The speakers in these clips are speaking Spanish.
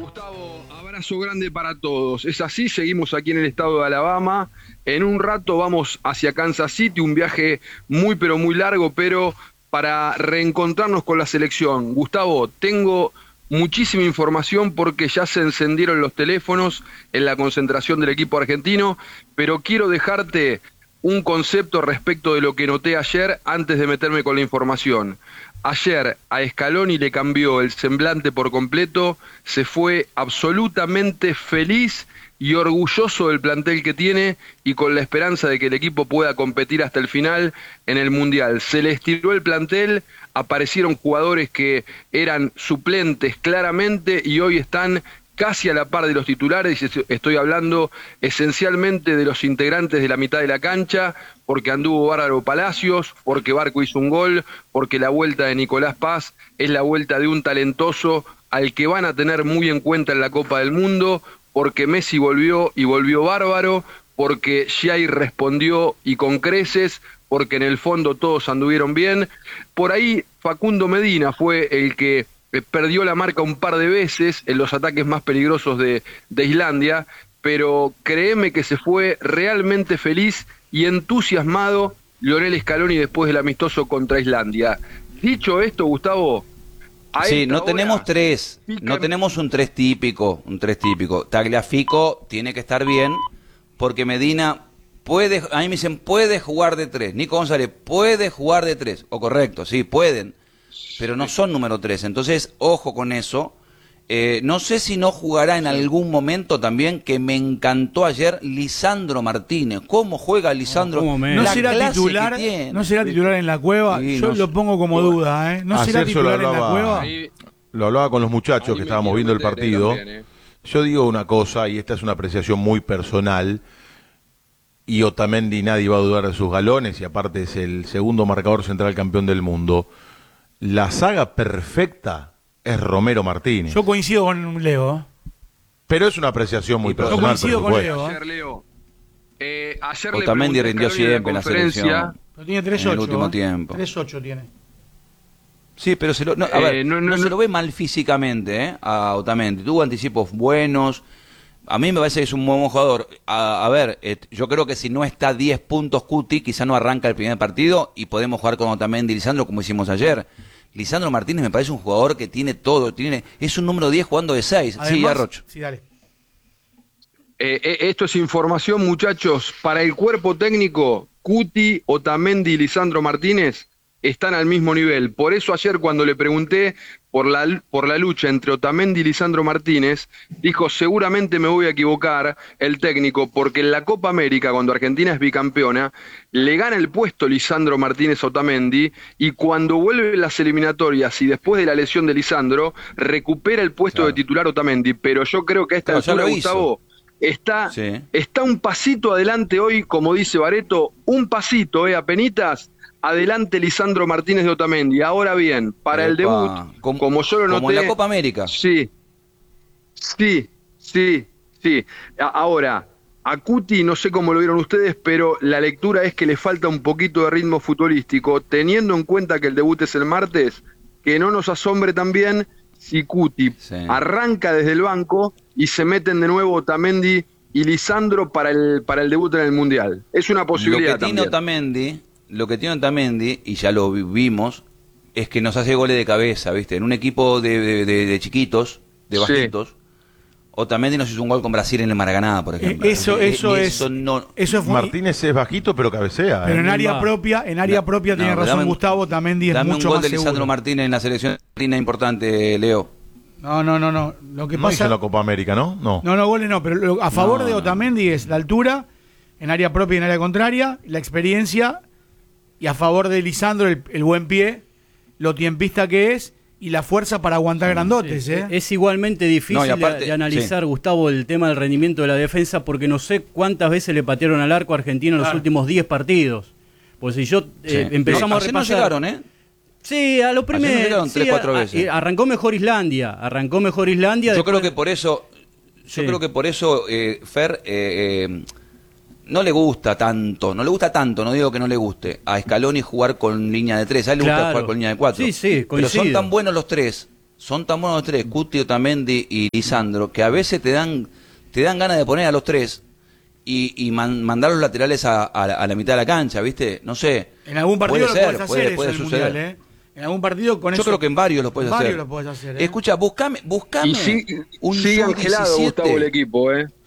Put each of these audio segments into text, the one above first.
Gustavo, abrazo grande para todos. Es así, seguimos aquí en el estado de Alabama. En un rato vamos hacia Kansas City, un viaje muy pero muy largo, pero para reencontrarnos con la selección. Gustavo, tengo muchísima información porque ya se encendieron los teléfonos en la concentración del equipo argentino, pero quiero dejarte un concepto respecto de lo que noté ayer antes de meterme con la información. Ayer a Scaloni le cambió el semblante por completo, se fue absolutamente feliz y orgulloso del plantel que tiene y con la esperanza de que el equipo pueda competir hasta el final en el Mundial. Se le estiró el plantel, aparecieron jugadores que eran suplentes claramente y hoy están casi a la par de los titulares. Estoy hablando esencialmente de los integrantes de la mitad de la cancha, porque anduvo Bárbaro Palacios, porque Barco hizo un gol, porque la vuelta de Nicolás Paz es la vuelta de un talentoso al que van a tener muy en cuenta en la Copa del Mundo, porque Messi volvió y volvió bárbaro, porque Jair respondió y con creces, porque en el fondo todos anduvieron bien. Por ahí Facundo Medina fue el que perdió la marca un par de veces en los ataques más peligrosos de Islandia, pero créeme que se fue realmente feliz y entusiasmado Lionel Scaloni después del amistoso contra Islandia. Dicho esto, Gustavo, sí, no tenemos tres, no tenemos un tres típico, Tagliafico tiene que estar bien, porque Medina puede, a mí me dicen, puede jugar de tres, Nico González puede jugar de tres, o correcto, sí, pueden, pero no son número 3, entonces ojo con eso. No sé si no jugará en algún momento también, que me encantó ayer, Lisandro Martínez. ¿Cómo juega Lisandro? No será titular, no será titular en la Cueva, sí, yo lo pongo como duda, ¿eh? No será titular en la Cueva. Lo hablaba con los muchachos que estábamos viendo el partido. También, Yo digo una cosa, y esta es una apreciación muy personal, y Otamendi nadie va a dudar de sus galones, y aparte es el segundo marcador central campeón del mundo. La saga perfecta es Romero Martínez. Yo coincido con Leo. Pero es una apreciación muy personal. Yo coincido con Leo. Ayer Otamendi rindió siempre en la selección. Pero tiene 3-8. En el último tiempo. 3-8 tiene. Sí, pero se lo, no, a ver, no se lo ve mal físicamente, a Otamendi. Tuvo anticipos buenos. A mí me parece que es un buen jugador. A ver, yo creo que si no está a 10 puntos Cuti, quizá no arranca el primer partido y podemos jugar con Otamendi y Lisandro como hicimos ayer. Lisandro Martínez me parece un jugador que tiene todo, es un número 10 jugando de 6. Además, sí, Arrocho. Sí, dale. Esto es información, muchachos. Para el cuerpo técnico, Cuti, Otamendi y Lisandro Martínez están al mismo nivel. Por eso ayer cuando le pregunté por la lucha entre Otamendi y Lisandro Martínez, dijo, seguramente me voy a equivocar el técnico, porque en la Copa América, cuando Argentina es bicampeona, le gana el puesto Lisandro Martínez a Otamendi, y cuando vuelve las eliminatorias y después de la lesión de Lisandro, recupera el puesto de titular Otamendi. Pero yo creo que a esta altura, Gustavo, está un pasito adelante hoy, como dice Barreto, un pasito, apenitas, adelante Lisandro Martínez de Otamendi. Ahora bien, para el debut, como yo lo noté... Como en la Copa América. Sí. Ahora, a Cuti, no sé cómo lo vieron ustedes, pero la lectura es que le falta un poquito de ritmo futbolístico, teniendo en cuenta que el debut es el martes, que no nos asombre también si Cuti arranca desde el banco y se meten de nuevo Otamendi y Lisandro para el debut en el Mundial. Es una posibilidad también. Lo que tiene Otamendi, y ya lo vimos, es que nos hace goles de cabeza, ¿viste? En un equipo de chiquitos, de bajitos, Otamendi nos hizo un gol con Brasil en el Maracaná, por ejemplo. Eso es Martínez es bajito, pero cabecea. Pero en área propia tiene razón Gustavo, Otamendi es mucho más seguro. Dame un gol de Lisandro Martínez en la selección argentina importante, Leo. No. Lo que pasa hizo en la Copa América, ¿no? No, goles no, pero a favor de Otamendi es la altura, en área propia y en área contraria, la experiencia, y a favor de Lisandro el buen pie, lo tiempista que es y la fuerza para aguantar grandotes. Es igualmente difícil de analizar, Gustavo, el tema del rendimiento de la defensa, porque no sé cuántas veces le patearon al arco argentino en los últimos 10 partidos. Pues si yo empezamos a repasar... No llegaron, Sí, a lo primero. No llegaron 3-4 veces. Arrancó mejor Islandia. Yo creo que por eso, Fer... no le gusta tanto, no digo que no le guste a Scaloni jugar con línea de 3, a él le gusta jugar con línea de 4. Sí, coincido. Pero son tan buenos los tres, son tan buenos los tres, Cuti, Otamendi y Lisandro, que a veces te dan ganas de poner a los tres y mandar los laterales a la mitad de la cancha, ¿viste? No sé. En algún partido puede lo puedes hacer puede eso en el suceder. Mundial, En algún partido con eso. Yo creo que en varios lo puedes hacer. Lo podés hacer, Escucha, buscame y sigue angelado, Gustavo, el equipo,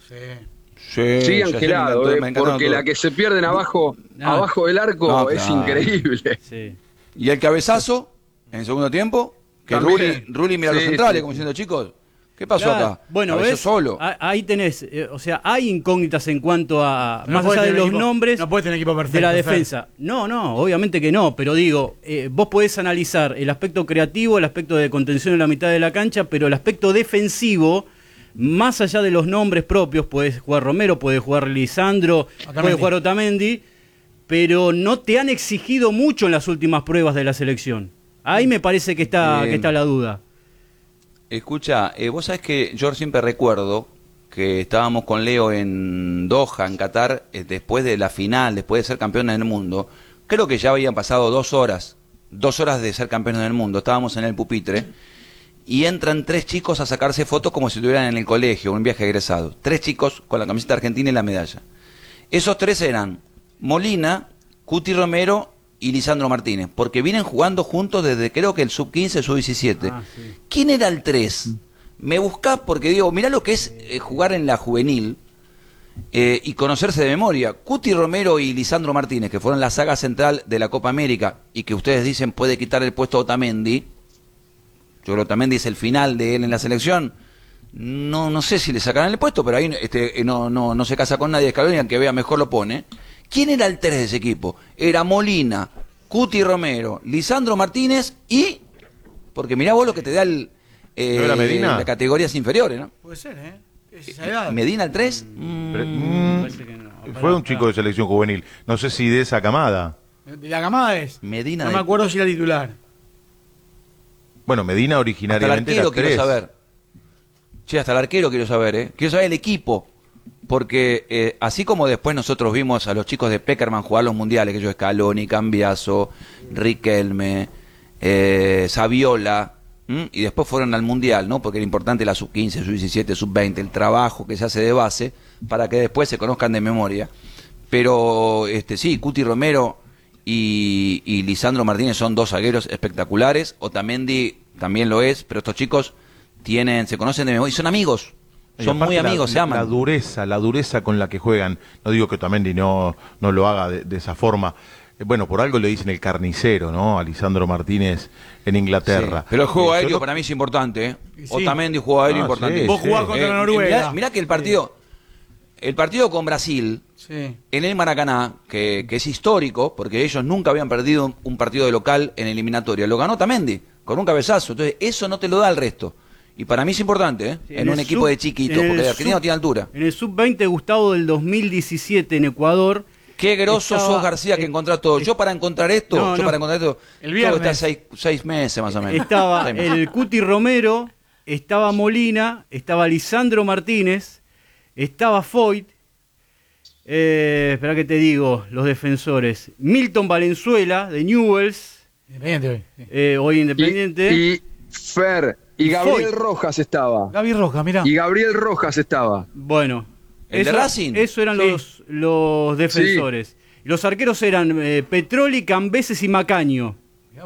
sigue angelado, porque la que se pierden abajo del arco es increíble. Sí. Y el cabezazo, en el segundo tiempo, que Rulli mira a los centrales, como diciendo, chicos, ¿qué pasó acá? Bueno, ves, solo. Ahí tenés, o sea, hay incógnitas en cuanto a, más allá de los nombres, no puedes tener equipo perfecto, de la defensa. No, obviamente que no, pero digo, vos podés analizar el aspecto creativo, el aspecto de contención en la mitad de la cancha, pero el aspecto defensivo, más allá de los nombres propios, podés jugar Romero, podés jugar Lisandro, podés jugar Otamendi, pero no te han exigido mucho en las últimas pruebas de la selección. Ahí me parece que está la duda. Escucha, vos sabés que yo siempre recuerdo que estábamos con Leo en Doha, en Qatar, después de la final, después de ser campeones del mundo. Creo que ya habían pasado 2 horas de ser campeones del mundo. Estábamos en el pupitre y entran 3 chicos a sacarse fotos como si estuvieran en el colegio, un viaje egresado. 3 chicos con la camiseta argentina y la medalla. Esos 3 eran Molina, Cuti Romero y Lisandro Martínez, porque vienen jugando juntos desde creo que el sub-15, sub-17. Sí. ¿Quién era el 3? Me buscás porque digo, mirá lo que es jugar en la juvenil y conocerse de memoria. Cuti Romero y Lisandro Martínez, que fueron la saga central de la Copa América y que ustedes dicen puede quitar el puesto a Otamendi. Yo creo que Otamendi es el final de él en la selección. No sé si le sacarán el puesto, pero ahí no se casa con nadie de Scaloni, al que vea mejor lo pone. ¿Quién era el 3 de ese equipo? Era Molina, Cuti Romero, Lisandro Martínez y... Porque mirá vos lo que te da ¿No era Medina? las categorías inferiores, ¿no? Puede ser, Es esa edad. ¿Medina el 3? Fue un chico de selección juvenil. No sé si de esa camada. De la camada es. Medina no me acuerdo si era titular. Bueno, Medina originariamente hasta el arquero era 3. quiero saber. Che, hasta el arquero quiero saber, Quiero saber el equipo. Porque así como después nosotros vimos a los chicos de Peckerman jugar los mundiales, que ellos Scaloni, Cambiaso, Riquelme, Saviola, y después fueron al mundial, ¿no? Porque era importante la sub-15, sub-17, sub-20, el trabajo que se hace de base para que después se conozcan de memoria. Pero sí, Cuti Romero y Lisandro Martínez son 2 zagueros espectaculares. Otamendi también lo es, pero estos chicos se conocen de memoria y son amigos. Son muy amigos, se aman. La dureza con la que juegan. No digo que Otamendi no lo haga de esa forma. Bueno, por algo le dicen el carnicero, ¿no? A Lisandro Martínez en Inglaterra. Sí, pero el juego aéreo para mí es importante, Sí. Otamendi, juego aéreo importante. Sí, vos jugás contra Noruega. Mirá que el partido con Brasil, en el Maracaná, que es histórico, porque ellos nunca habían perdido un partido de local en eliminatoria. Lo ganó Otamendi, con un cabezazo. Entonces, eso no te lo da el resto. Y para mí es importante, en un equipo de chiquitos, porque Argentina no tiene altura. En el sub-20, Gustavo, del 2017 en Ecuador. Qué grosso sos, García, que encontrás todo. Yo para encontrar esto, el viernes. Tengo que estar 6 meses más o menos. Estaba el Cuti Romero, estaba Molina, estaba Lisandro Martínez, estaba Foyt, espera que te digo, los defensores. Milton Valenzuela, de Newell's. Independiente hoy Independiente. Y Fer... Y Gabriel Rojas estaba. Mirá. Y Gabriel Rojas estaba. Bueno. ¿El de Racing? Eso eran los defensores. Sí. Los arqueros eran Petroli, Cambeses y Macaño.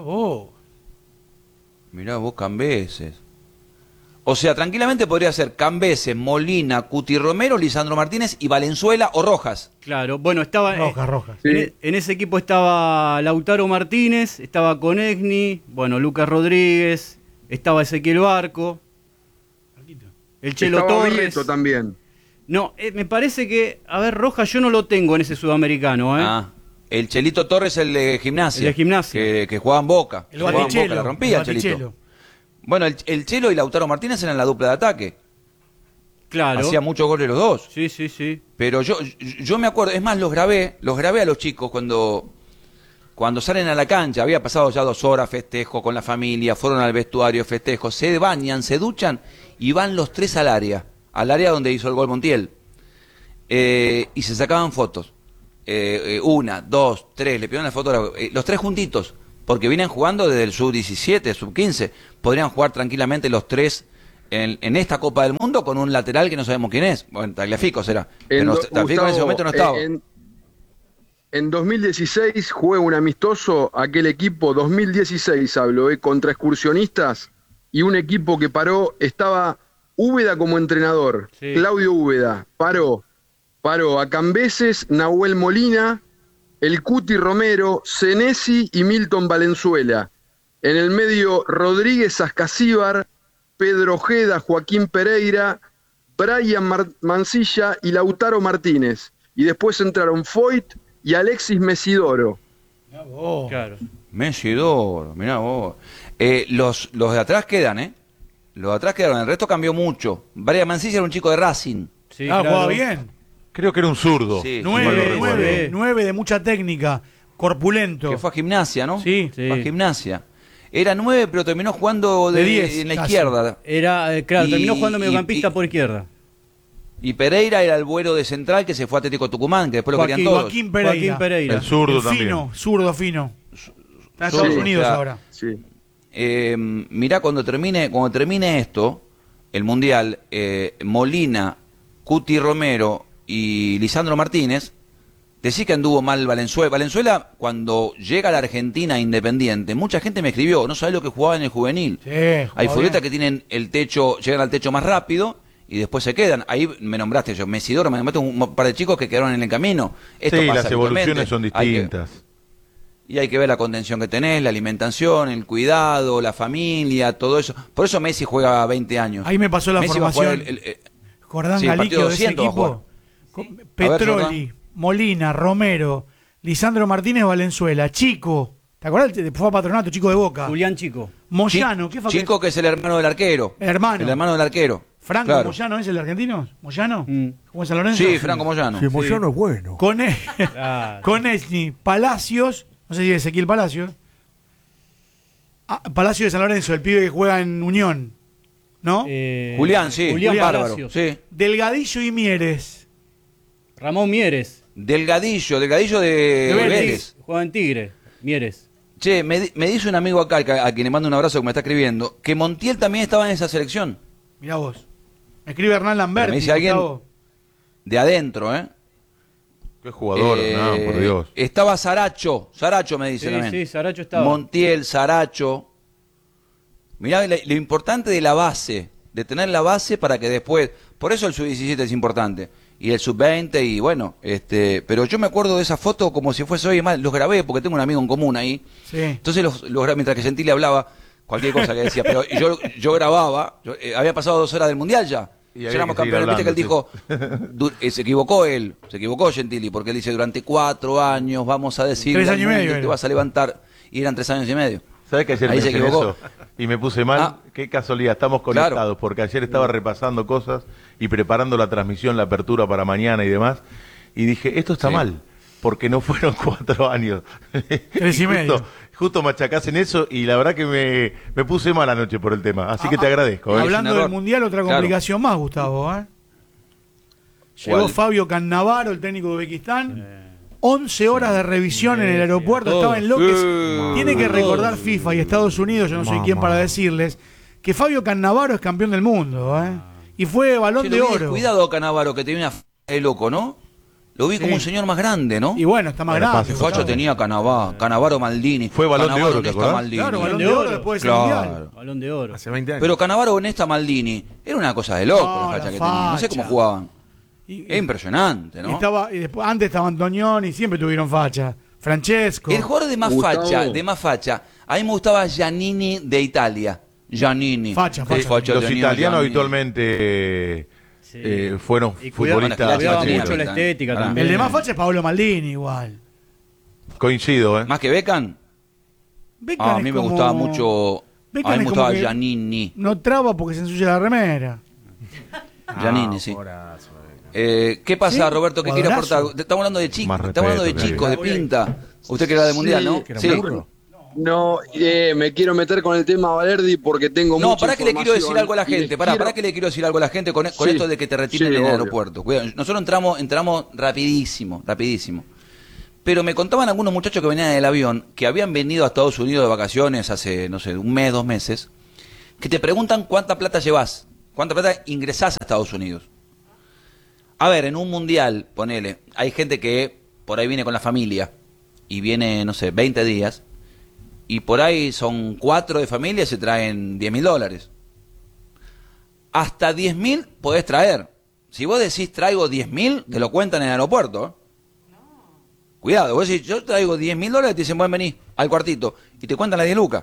Mirá vos, Cambeses. O sea, tranquilamente podría ser Cambeses, Molina, Cuti Romero, Lisandro Martínez y Valenzuela o Rojas. Claro, bueno, estaba... Rojas. Sí. En ese equipo estaba Lautaro Martínez, estaba Conegni, bueno, Lucas Rodríguez... Estaba Ezequiel Barco, el Chelo Torres. Vieto también. No, me parece que, a ver, Rojas yo no lo tengo en ese sudamericano, el Chelito Torres, el de Gimnasia. El de Gimnasia. Que jugaba en Boca. El Batichelo. La rompía el Chelito. Bueno, el Chelo y Lautaro Martínez eran la dupla de ataque. Claro. Hacía muchos goles los dos. Sí. Pero yo me acuerdo, es más, los grabé a los chicos cuando salen a la cancha. Había pasado ya 2 horas, festejo con la familia, fueron al vestuario, festejo, se bañan, se duchan y van los 3 al área donde hizo el gol Montiel. Y se sacaban fotos. 1, 2, 3, le pidieron la foto, los 3 juntitos, porque vienen jugando desde el sub-17, sub-15. Podrían jugar tranquilamente los tres en esta Copa del Mundo con un lateral que no sabemos quién es. Bueno, Tagliafico será. Tagliafico en ese momento no estaba. En 2016 juega un amistoso, aquel equipo, 2016 hablo, contra Excursionistas, y un equipo que paró, estaba Úbeda como entrenador, sí. Claudio Úbeda, paró a Cambeses, Nahuel Molina, el Cuti Romero, Senesi y Milton Valenzuela. En el medio, Rodríguez Ascasíbar, Pedro Ojeda, Joaquín Pereira, Brian Mancilla y Lautaro Martínez. Y después entraron Foyt y Alexis Mesidoro. Mirá vos. Claro. Mesidoro, mirá vos. Los de atrás quedan, ¿eh? Los de atrás quedaron, el resto cambió mucho. Brian Mancilla era un chico de Racing. Sí, claro. Jugaba bien. Creo que era un zurdo. Sí, 9 de mucha técnica, corpulento. Que fue a Gimnasia, ¿no? Sí. Fue a Gimnasia. Era 9, pero terminó jugando de 10 en la izquierda. Terminó jugando mediocampista por izquierda. Y Pereira era el vuelo de central que se fue a Atlético Tucumán, que después lo querían todos. Joaquín Pereira. El zurdo también. Zurdo fino. Está en Estados Unidos ahora. Sí. Mirá, cuando termine esto, el Mundial, Molina, Cuti Romero y Lisandro Martínez, decí que anduvo mal Valenzuela. Valenzuela, cuando llega a la Argentina Independiente, mucha gente me escribió, no sabés lo que jugaba en el juvenil. Sí, hay futbolistas que tienen el techo, llegan al techo más rápido y después se quedan. Ahí me nombraste yo, Mesidoro, me nombraste un par de chicos que quedaron en el camino. Esto pasa las evoluciones son distintas. Y hay que ver la contención que tenés, la alimentación, el cuidado, la familia, todo eso. Por eso Messi juega 20 años. Ahí me pasó la Messi formación. Jordán Galiquio de ese equipo. Petroli, Molina, Romero, Lisandro Martínez, Valenzuela, Chico. ¿Te acordás? Fue a Patronato, Chico de Boca. Julián Chico. Moyano. Chico que es el hermano del arquero. El hermano del arquero. Franco claro. Moyano, ¿es el argentino? ¿Moyano? ¿Cómo es San Lorenzo? Sí, Franco Moyano. Sí, Moyano es bueno. Con Esni, Palacios, no sé si es Ezequiel Palacios. Palacio de San Lorenzo, el pibe que juega en Unión. ¿No? Julián, sí. Julián Bárbaro. Sí. Delgadillo y Mieres. Ramón Mieres. Delgadillo de Vélez. Juega en Tigre, Mieres. Che, me dice un amigo acá, a quien le mando un abrazo que me está escribiendo, que Montiel también estaba en esa selección. Mirá vos. Me escribe Hernán Lambert. Me dice alguien de adentro, ¿eh? Qué jugador, no, por Dios. Estaba Saracho me dice también. Sí, Saracho estaba. Montiel, Saracho. Mirá lo importante de la base, de tener la base para que después, por eso el sub-17 es importante, y el sub-20 y bueno, pero yo me acuerdo de esa foto como si fuese hoy, más los grabé porque tengo un amigo en común ahí. Sí. Entonces los grabé mientras que Gentile hablaba cualquier cosa que decía, pero yo grababa, había pasado 2 horas del Mundial ya. Ya éramos campeones, viste que él dijo, se equivocó Gentili, porque él dice, durante 4 años vamos a decir 3 años y medio, te vas a levantar, y eran 3 años y medio. ¿Sabes que ayer ahí se equivocó? Eso? Y me puse mal, qué casualidad, estamos conectados, claro. Porque ayer estaba repasando cosas y preparando la transmisión, la apertura para mañana y demás, y dije, esto está mal, porque no fueron 4 años. 3 y medio. Justo machacás en eso y la verdad que me puse mal anoche por el tema, así que te agradezco. Hablando del Mundial, otra complicación más, Gustavo. Llegó Fabio Cannavaro, el técnico de Uzbekistán, 11 horas de revisión en el aeropuerto, estaba en López. Tiene que recordar FIFA y Estados Unidos, yo no soy quien para decirles, que Fabio Cannavaro es campeón del mundo, y fue Balón de Oro. Cuidado Cannavaro, que tenía una de loco, ¿no? Lo vi como un señor más grande, ¿no? Y bueno, está más grande. Facho tenía Cannavaro Maldini. Fue Balón de Oro, ¿te acordás? Maldini. Claro, Balón de Oro después del Mundial. Balón de Oro. Hace 20 años. Pero Cannavaro, Nesta, Maldini, era una cosa de loco la facha que tenía. No sé cómo jugaban. Es impresionante, ¿no? Y después, antes estaba Antonioni, siempre tuvieron facha. Francesco. El jugador de más facha, a mí me gustaba Giannini de Italia. Giannini. Facha. Los italianos habitualmente... fueron futbolistas. Cuidaba mucho la estética también. El de más facha es Paolo Maldini, igual. Coincido, ¿Más que Beckham? A mí me gustaba mucho. A mí me gustaba Giannini. No traba porque se ensucia la remera. Giannini, sí. ¿Qué pasa, Roberto? ¿Qué quiere aportar? Estamos hablando de chicos, de pinta. Usted que era del Mundial, ¿no? Sí. No, me quiero meter con el tema Valerdi porque tengo mucha pará que le quiero decir algo a la gente. Pará que le quiero decir algo a la gente con esto de que te retiren en el aeropuerto. Cuidado, nosotros entramos rapidísimo. Pero me contaban algunos muchachos que venían del avión, que habían venido a Estados Unidos de vacaciones hace, no sé, un mes, 2 meses, que te preguntan cuánta plata llevas, cuánta plata ingresás a Estados Unidos. A ver, en un mundial, ponele, hay gente que por ahí viene con la familia y viene, no sé, 20 días, y por ahí son 4 de familia y se traen $10.000. Hasta 10.000 podés traer. Si vos decís traigo 10.000, te lo cuentan en el aeropuerto, ¿eh? Cuidado, vos decís, yo traigo $10.000, te dicen, bueno, vení al cuartito, y te cuentan las 10 lucas.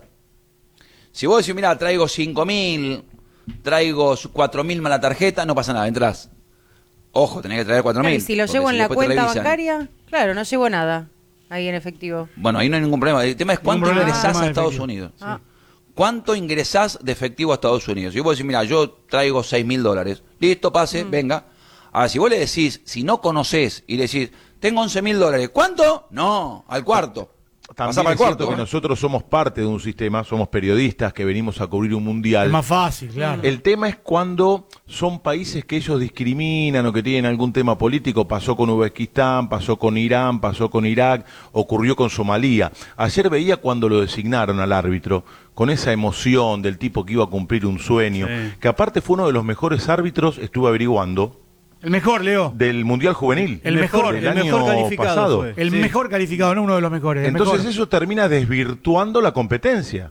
Si vos decís, mira, traigo 5.000, traigo 4.000 más la tarjeta, no pasa nada, entrás. Ojo, tenés que traer 4.000. Claro, y si lo llevo en la cuenta bancaria, claro, no llevo nada ahí en efectivo. Bueno, ahí no hay ningún problema. El tema es cuánto ingresás a Estados Unidos. Ah. ¿Cuánto ingresás de efectivo a Estados Unidos? Si vos decís, mira, yo traigo $6.000, listo, pase, venga. Ahora, si vos le decís, si no conocés y le decís, tengo $11.000, ¿cuánto? No, al cuarto. También es cierto que nosotros somos parte de un sistema, somos periodistas que venimos a cubrir un mundial. Es más fácil, claro. El tema es cuando son países que ellos discriminan o que tienen algún tema político. Pasó con Uzbekistán, pasó con Irán, pasó con Irak, ocurrió con Somalia. Ayer veía cuando lo designaron al árbitro, con esa emoción del tipo que iba a cumplir un sueño, que aparte fue uno de los mejores árbitros, estuve averiguando, el mejor, Leo. del Mundial Juvenil. El mejor calificado pasado. fue. El mejor calificado, no uno de los mejores. Entonces eso termina desvirtuando la competencia.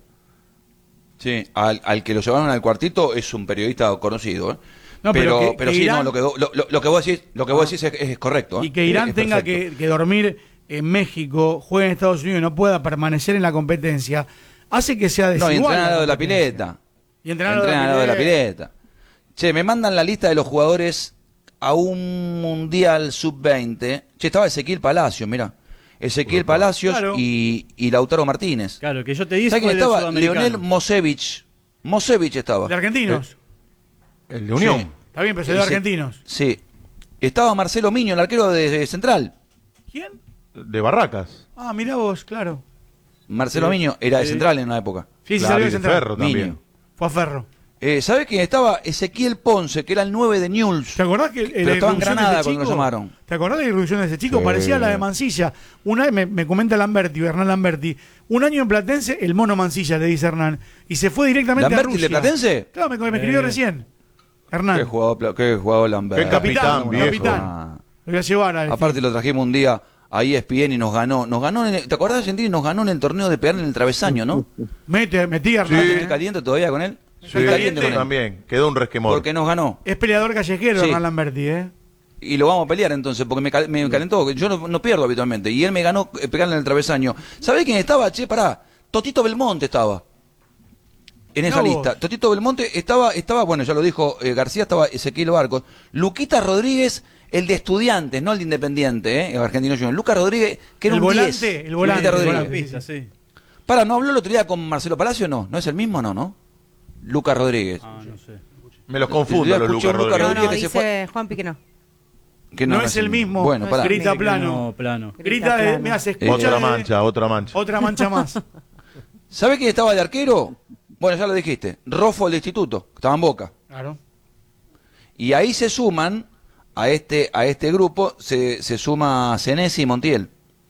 Sí, al que lo llevaron al cuartito es un periodista conocido, ¿eh? No, pero sí, Irán, no, lo que vos decís es correcto, ¿eh? Y que Irán Es tenga perfecto. que dormir en México, juegue en Estados Unidos y no pueda permanecer en la competencia, hace que sea desigual. No, y entrenar al lado de la competencia. pileta. Y entrenar al lado de la pileta. Che, me mandan la lista de los jugadores a un Mundial Sub-20. Che, estaba Ezequiel Palacios, mirá. Ezequiel Palacios, claro. y Lautaro Martínez. Claro, que yo te dije. ¿Sabes quién estaba? Leonel Mosevich. Mosevich estaba. De argentinos. El de Unión. Sí. Está bien, pero soy de argentinos. Sí. Estaba Marcelo Miño, el arquero de Central. ¿Quién? De Barracas. Ah, mirá vos, claro. Marcelo Miño era de Central en una época. Sí, Claro, salió y de de Central. Ferro también. Miño. Fue a Ferro. ¿Sabés quién estaba? Ezequiel Ponce, que era el 9 de Newell's. ¿Te acordás que Pero estaba en Granada cuando lo llamaron. ¿Te acordás de la irrupción de ese chico? Sí. Parecía la de Mansilla. Una vez me comenta Lamberti, Hernán Lamberti. Un año en Platense, el mono Mansilla, le dice Hernán. Y se fue directamente a ¿Lamberti Rusia. de Platense? Claro, me escribió recién. Hernán. Qué jugador Lambert. Qué capitán, viejo. Capitán. Lo voy a llevar a Aparte lo trajimos un día a ESPN y nos ganó. ¿Te acordás, Argentina? Nos ganó en el torneo de pegar en el travesaño, ¿no? metí a Hernán. Sí. ¿Estás caliente todavía con él? Sí, Estoy caliente con él. también. Quedó un resquemor. Porque nos ganó. Es peleador callejero, Sí. Hernán Lamberti, ¿eh? Y lo vamos a pelear entonces, porque me calentó. Yo no pierdo habitualmente. Y él me ganó pegarle en el travesaño. ¿Sabés quién estaba? Che, pará. Totito Belmonte estaba. En esa Mirá vos. lista. Totito Belmonte estaba, bueno, ya lo dijo García, estaba Ezequiel Barcos. Luquita Rodríguez, el de Estudiantes, no el de Independiente, el argentino Junior. Lucas Rodríguez, que era El un volante, 10. el volante, Luquita el Rodríguez. volante. Sí. Para, ¿no habló el otro día con Marcelo Palacio? No es el mismo, no. Lucas Rodríguez. Ah, no sé. Me los confundo los escuché Lucas un Lucas No, Rodríguez. no, que se dice fue. Juanpi que no. Que No es el mismo. Bueno, No pará. es el Grita mismo. plano. No, plano. Grita de, plano. mira, se escucha Otra de- mancha. Otra mancha más. ¿Sabés quién estaba de arquero? Bueno, ya lo dijiste. Rofo del Instituto, que estaba en Boca. Claro. Y ahí se suman, a este grupo, se suma Senesi y Montiel.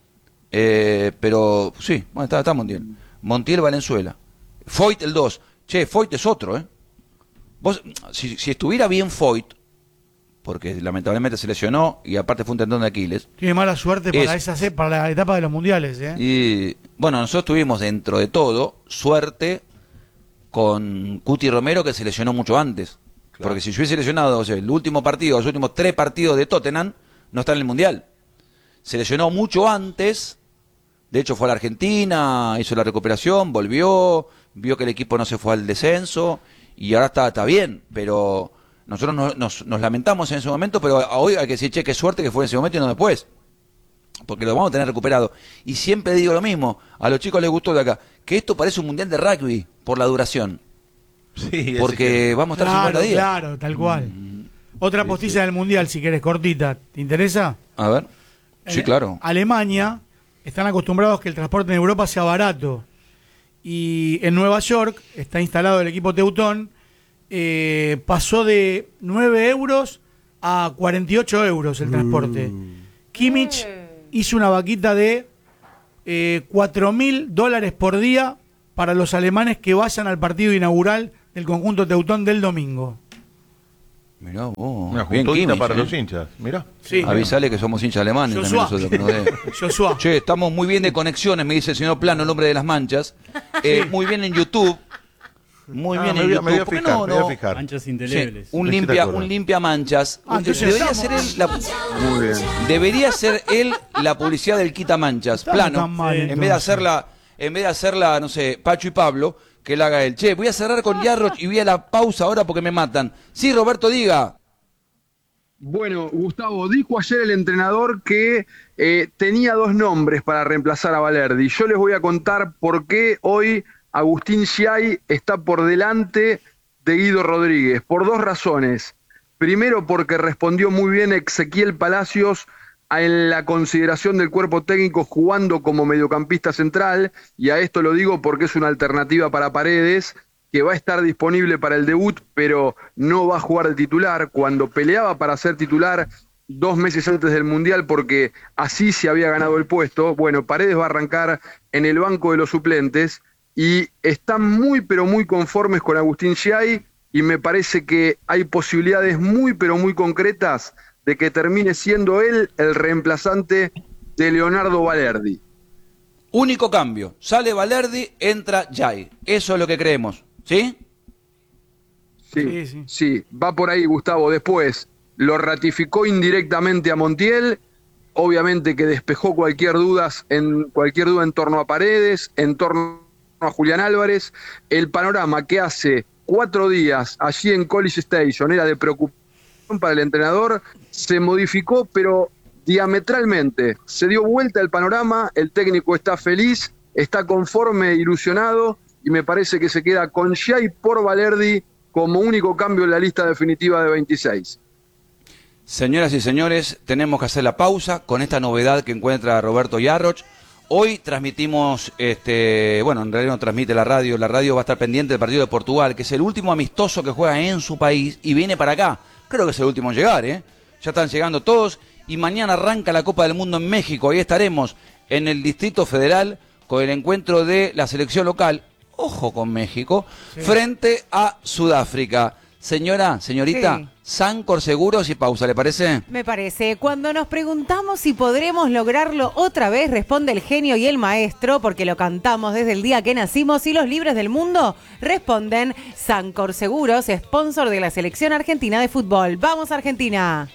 Pero, sí, bueno, está Montiel. Montiel Valenzuela. Foyt el 2. Che, Foyt es otro, ¿eh? Vos, si estuviera bien Foyt, porque lamentablemente se lesionó y aparte fue un tendón de Aquiles. Tiene mala suerte para la etapa de los mundiales, ¿eh? Y bueno, nosotros tuvimos dentro de todo suerte con Cuti Romero, que se lesionó mucho antes. Claro. Porque si se hubiese lesionado, o sea, el último partido, los últimos 3 partidos de Tottenham, no está en el Mundial. Se lesionó mucho antes, de hecho fue a la Argentina, hizo la recuperación, volvió, vio que el equipo no se fue al descenso y ahora está bien, pero nosotros nos lamentamos en ese momento, pero hoy hay que decir, che, qué suerte que fue en ese momento y no después. Porque lo vamos a tener recuperado. Y siempre digo lo mismo, a los chicos les gustó de acá, que esto parece un mundial de rugby por la duración. Sí, Porque vamos a estar 50 días. Claro, tal cual. Otra postilla del mundial, si querés, cortita. ¿Te interesa? A ver. Sí, claro. Alemania están acostumbrados que el transporte en Europa sea barato. Y en Nueva York está instalado el equipo Teutón. Pasó de 9 euros a 48 euros el transporte. Kimmich hizo una vaquita de $4.000 por día para los alemanes que vayan al partido inaugural del conjunto teutón del domingo. Mirá vos. Una juntita para los hinchas, mirá. Sí, avisale que somos hinchas alemanes. Joshua. También nosotros, que nos dé. Joshua. Che, estamos muy bien de conexiones, me dice el señor Plano, el hombre de las manchas. Muy bien en YouTube. Muy bien en YouTube. Me voy a fijar. Manchas indelebles. Sí, un limpia manchas. Debería ser él Muy bien. Debería ser él la publicidad del quita manchas. Plano. Tan mal, En vez de hacerla, no sé, Pacho y Pablo, que él haga él. Che, voy a cerrar con Yarroch y voy a la pausa ahora porque me matan. Sí, Roberto, diga. Bueno, Gustavo, dijo ayer el entrenador que tenía 2 nombres para reemplazar a Valerdi. Yo les voy a contar por qué hoy Agustín Schiai está por delante de Guido Rodríguez, por 2 razones. Primero, porque respondió muy bien Ezequiel Palacios en la consideración del cuerpo técnico jugando como mediocampista central, y a esto lo digo porque es una alternativa para Paredes, que va a estar disponible para el debut, pero no va a jugar de titular. Cuando peleaba para ser titular 2 meses antes del Mundial, porque así se había ganado el puesto, bueno, Paredes va a arrancar en el banco de los suplentes, y están muy pero muy conformes con Agustín Schiai, y me parece que hay posibilidades muy pero muy concretas de que termine siendo él el reemplazante de Leonardo Valerdi. Único cambio. Sale Valerdi, entra Schiai. Eso es lo que creemos. ¿Sí? Sí, va por ahí, Gustavo. Después lo ratificó indirectamente a Montiel, obviamente que despejó cualquier duda en torno a Paredes, en torno a Julián Álvarez. El panorama que hace 4 días allí en College Station era de preocupación para el entrenador, se modificó, pero diametralmente. Se dio vuelta el panorama, el técnico está feliz, está conforme, ilusionado, y me parece que se queda con Schiai por Valerdi como único cambio en la lista definitiva de 26. Señoras y señores, tenemos que hacer la pausa con esta novedad que encuentra Roberto Yarroch. Hoy transmitimos, bueno, en realidad no transmite la radio va a estar pendiente del partido de Portugal, que es el último amistoso que juega en su país y viene para acá. Creo que es el último en llegar, Ya están llegando todos y mañana arranca la Copa del Mundo en México. Ahí estaremos en el Distrito Federal con el encuentro de la selección local, ojo con México, frente a Sudáfrica. Señorita, sí. Sancor Seguros y pausa, ¿le parece? Me parece. Cuando nos preguntamos si podremos lograrlo otra vez, responde el genio y el maestro, porque lo cantamos desde el día que nacimos, y los libres del mundo responden Sancor Seguros, sponsor de la selección argentina de fútbol. ¡Vamos, Argentina!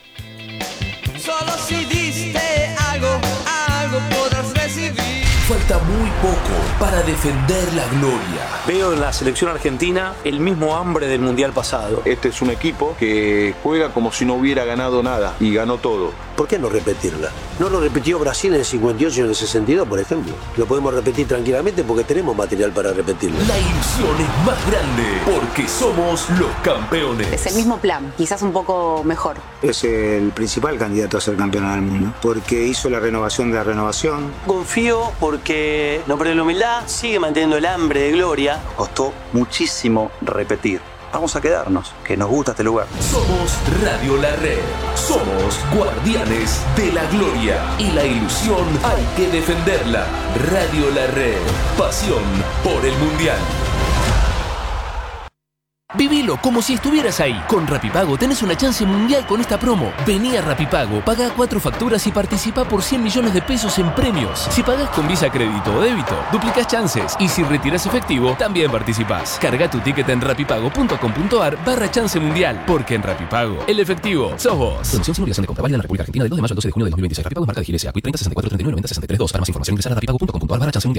Solo si diste algo podrás recibir. Falta muy poco para defender la gloria. Veo en la selección argentina el mismo hambre del mundial pasado. Este es un equipo que juega como si no hubiera ganado nada y ganó todo. ¿Por qué no repetirla? No lo repitió Brasil en el 58 y en el 62, por ejemplo. Lo podemos repetir tranquilamente porque tenemos material para repetirlo. La ilusión es más grande porque somos los campeones. Es el mismo plan, quizás un poco mejor. Es el principal candidato a ser campeón del mundo porque hizo la renovación de la renovación. Confío porque no pierde la humildad, sigue manteniendo el hambre de gloria. Costó muchísimo repetir. Vamos a quedarnos, que nos gusta este lugar. Somos Radio La Red. Somos guardianes de la gloria. Y la ilusión hay que defenderla. Radio La Red. Pasión por el mundial. Vivilo como si estuvieras ahí. Con Rapipago tenés una chance mundial con esta promo. Vení a Rapipago, pagá 4 facturas y participá por 100 millones de pesos en premios. Si pagás con Visa, crédito o débito, duplicás chances. Y si retirás efectivo, también participás. Carga tu ticket en rapipago.com.ar/chance mundial. Porque en Rapipago, el efectivo sos vos. Promoción sin obligación de compra válida en la República Argentina del 2 de mayo al 12 de junio de 2026. Rapipago es marca de GLSA. Q30 64 39 90 63 2. Para más información ingresar a rapipago.com.ar/chance mundial.